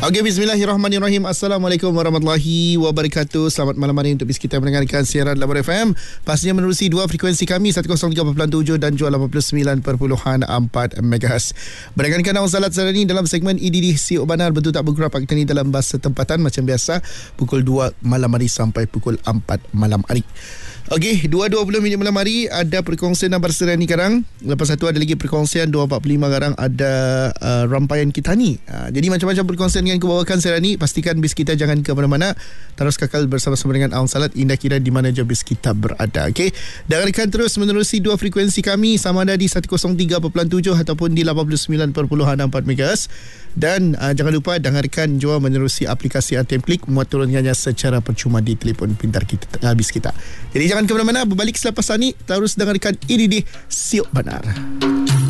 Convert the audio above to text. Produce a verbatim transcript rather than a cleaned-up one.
Okey, bismillahirrahmanirrahim. Assalamualaikum warahmatullahi wabarakatuh. Selamat malam hari untuk bis kita mendengarkan siaran Labor F M. Pastinya menerusi dua frekuensi kami seratus tiga perpuluhan tujuh dan juga lapan puluh sembilan perpuluhan empat megahertz. Berdengarkan Awang Salat Sarani dalam segmen I D D Siok Banar betul tak bergerak kita ni dalam bahasa tempatan macam biasa pukul dua malam hari sampai pukul empat malam hari. Okey, dua dua puluh minit malam hari ada perkongsian Abang Serani Karang. Lepas satu ada lagi perkongsian dua empat puluh lima Karang ada uh, Rampayan Kitani. Uh, jadi macam-macam perkongsian yang kebawakan Serani. Pastikan bis kita jangan ke mana-mana. Terus kekal bersama-sama dengan Awang Salat indah kira di mana je bis kita berada. Okey, dengarkan terus menerusi dua frekuensi kami sama ada di seratus tiga perpuluhan tujuh ataupun di lapan puluh sembilan perpuluhan empat megahertz. Dan uh, jangan lupa dengarkan juga menerusi aplikasi A T M Klik, muat turunnya secara percuma di telefon pintar kita, uh, bis kita. Jadi jangan ke mana-mana, berbalik selepas ini terus dengarkan I D D Siok Banar.